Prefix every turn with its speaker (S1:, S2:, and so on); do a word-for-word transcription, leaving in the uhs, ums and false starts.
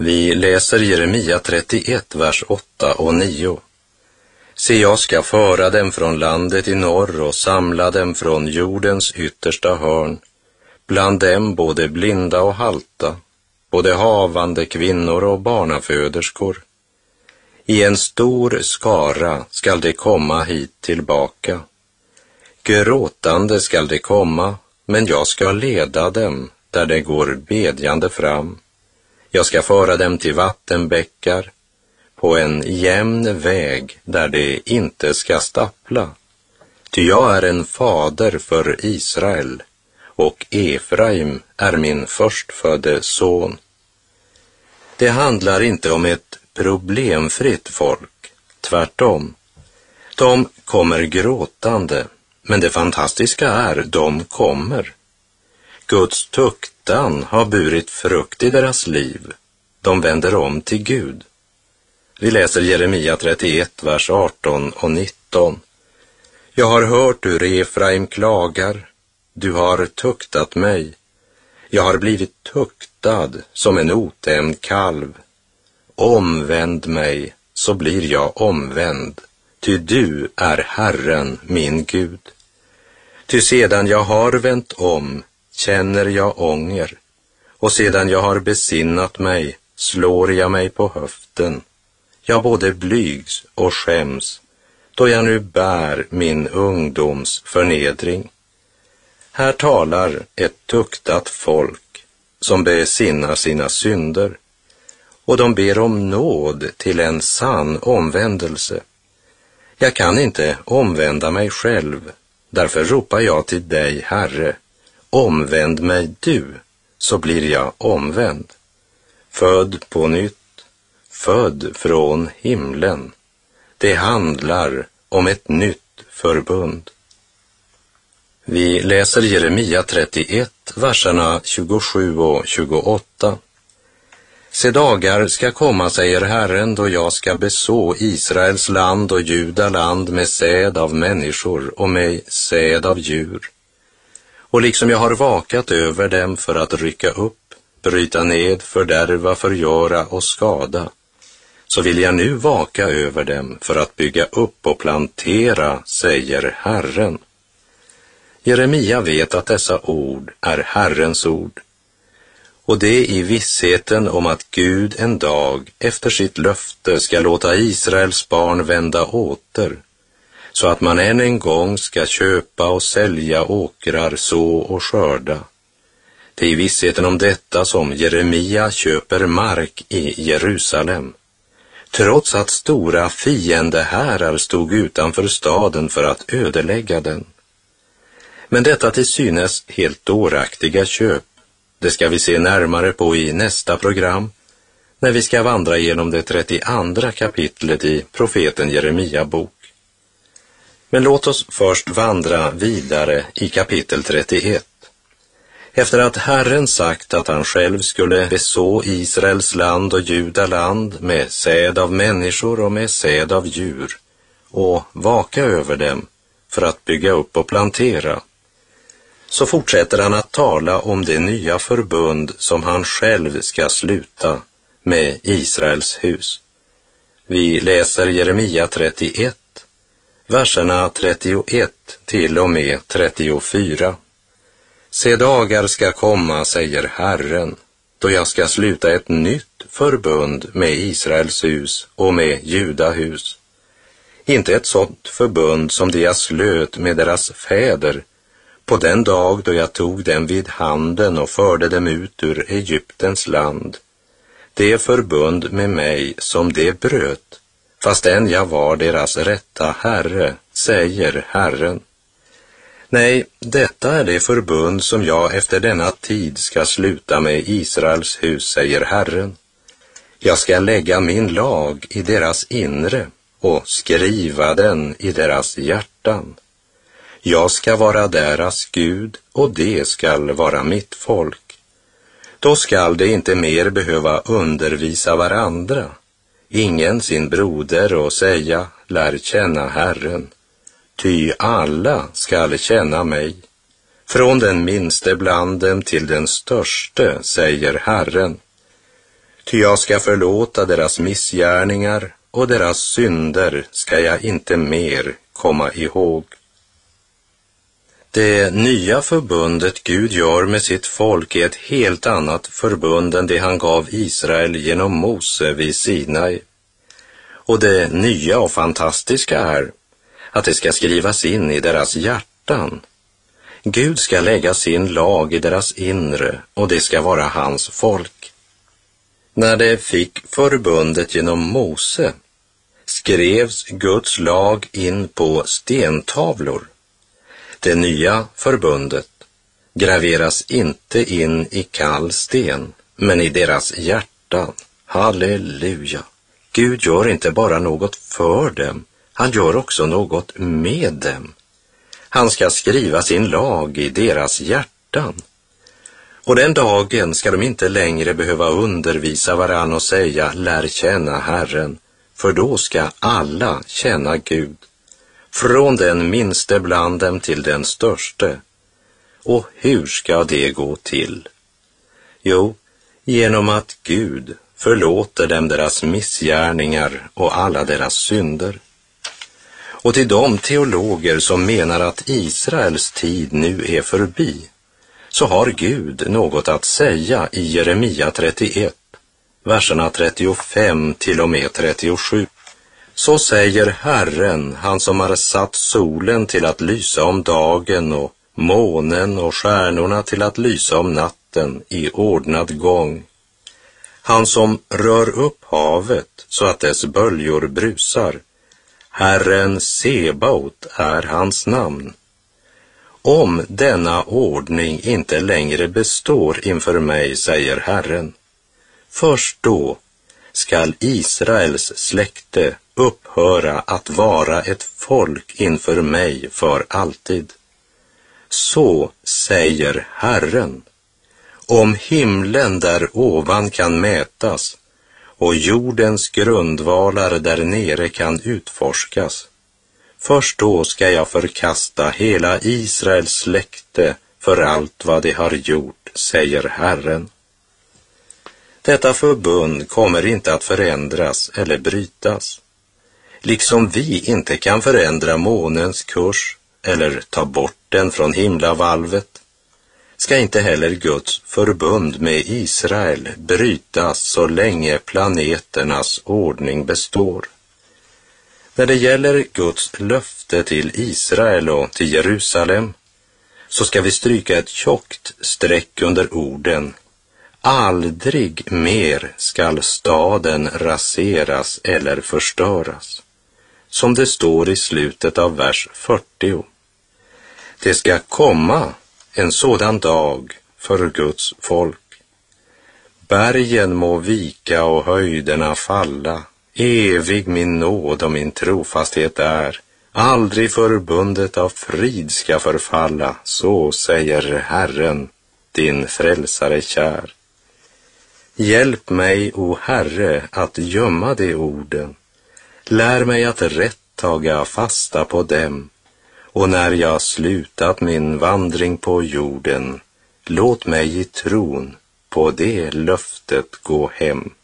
S1: Vi läser Jeremia trettioett, vers åtta och nio. Se, jag ska föra dem från landet i norr och samla dem från jordens yttersta hörn, bland dem både blinda och halta, både havande kvinnor och barnaföderskor. I en stor skara skall de komma hit tillbaka. Gråtande skall de komma, men jag ska leda dem där de går bedjande fram. Jag ska föra dem till vattenbäckar, på en jämn väg där de inte ska stappla. Ty jag är en fader för Israel, och Efraim är min förstfödde son. Det handlar inte om ett problemfritt folk, tvärtom. De kommer gråtande, men det fantastiska är, de kommer. Guds tuktan har burit frukt i deras liv. De vänder om till Gud. Vi läser Jeremia trettioett, vers arton och nitton. Jag har hört hur Efraim klagar. Du har tuktat mig. Jag har blivit tuktad som en otämjd kalv. Omvänd mig, så blir jag omvänd. Ty du är Herren, min Gud. Ty sedan jag har vänt om, känner jag ånger. Och sedan jag har besinnat mig, slår jag mig på höften. Jag både blygs och skäms, då jag nu bär min ungdoms förnedring. Här talar ett tuktat folk som besinnar sina synder, och de ber om nåd till en sann omvändelse. Jag kan inte omvända mig själv, därför ropar jag till dig, Herre, omvänd mig du, så blir jag omvänd. Född på nytt, född från himlen. Det handlar om ett nytt förbund. Vi läser Jeremia trettioett, verserna tjugosju och tjugoåtta. Se, dagar ska komma, säger Herren, då jag ska beså Israels land och Judaland med säd av människor och med säd av djur. Och liksom jag har vakat över dem för att rycka upp, bryta ned, fördärva, förgöra och skada, så vill jag nu vaka över dem för att bygga upp och plantera, säger Herren. Jeremia vet att dessa ord är Herrens ord, och det i vissheten om att Gud en dag efter sitt löfte ska låta Israels barn vända åter, så att man än en gång ska köpa och sälja åkrar, så och skörda. Det är i vissheten om detta som Jeremia köper mark i Jerusalem, trots att stora fiendehärar stod utanför staden för att ödelägga den. Men detta till synes helt dåraktiga köp, det ska vi se närmare på i nästa program, när vi ska vandra genom det trettioandra kapitlet i profeten Jeremia bok. Men låt oss först vandra vidare i kapitel trettioett. Efter att Herren sagt att han själv skulle beså Israels land och Judaland med säd av människor och med säd av djur, och vaka över dem för att bygga upp och plantera, så fortsätter han att tala om det nya förbund som han själv ska sluta med Israels hus. Vi läser Jeremia trettioett, verserna trettioett till och med trettiofyra. Se, dagar ska komma, säger Herren, då jag ska sluta ett nytt förbund med Israels hus och med Judahus. Inte ett sådant förbund som det jag slöt med deras fäder på den dag då jag tog dem vid handen och förde dem ut ur Egyptens land. Det förbund med mig som de bröt, fastän jag var deras rätta herre, säger Herren. Nej, detta är det förbund som jag efter denna tid ska sluta med Israels hus, säger Herren. Jag ska lägga min lag i deras inre och skriva den i deras hjärtan. Jag ska vara deras Gud och det skall vara mitt folk. Då skall de inte mer behöva undervisa varandra, ingen sin broder, och säga, lär känna Herren. Ty alla skall känna mig, från den minste bland dem till den störste, säger Herren. Ty jag ska förlåta deras missgärningar och deras synder ska jag inte mer komma ihåg. Det nya förbundet Gud gör med sitt folk är ett helt annat förbund än det han gav Israel genom Mose vid Sinai. Och det nya och fantastiska är att det ska skrivas in i deras hjärtan. Gud ska lägga sin lag i deras inre och det ska vara hans folk. När det fick förbundet genom Mose skrevs Guds lag in på stentavlor. Det nya förbundet graveras inte in i kall sten, men i deras hjärtan. Halleluja! Gud gör inte bara något för dem, han gör också något med dem. Han ska skriva sin lag i deras hjärtan. Och den dagen ska de inte längre behöva undervisa varann och säga, lär känna Herren, för då ska alla känna Gud. Från den minste bland dem till den störste. Och hur ska det gå till? Jo, genom att Gud förlåter dem deras missgärningar och alla deras synder. Och till de teologer som menar att Israels tid nu är förbi, så har Gud något att säga i Jeremia trettioett, verserna trettiofem till och med trettiosju. Så säger Herren, han som har satt solen till att lysa om dagen och månen och stjärnorna till att lysa om natten i ordnad gång. Han som rör upp havet så att dess böljor brusar. Herren Sebaot är hans namn. Om denna ordning inte längre består inför mig, säger Herren, först då skall Israels släkte upphöra att vara ett folk inför mig för alltid. Så säger Herren. Om himlen där ovan kan mätas och jordens grundvalar där nere kan utforskas, först då ska jag förkasta hela Israels släkte för allt vad de har gjort, säger Herren. Detta förbund kommer inte att förändras eller brytas. Liksom vi inte kan förändra månens kurs eller ta bort den från himlavalvet, ska inte heller Guds förbund med Israel brytas så länge planeternas ordning består. När det gäller Guds löfte till Israel och till Jerusalem, så ska vi stryka ett tjockt streck under orden: aldrig mer skall staden raseras eller förstöras, som det står i slutet av vers fyrtio. Det ska komma en sådan dag för Guds folk. Bergen må vika och höjderna falla, evig min nåd och min trofasthet är, aldrig förbundet av frid ska förfalla, så säger Herren, din frälsare kär. Hjälp mig, o Herre, att gömma de orden. Lär mig att rätt taga fasta på dem. Och när jag slutat min vandring på jorden, låt mig i tron på det löftet gå hem.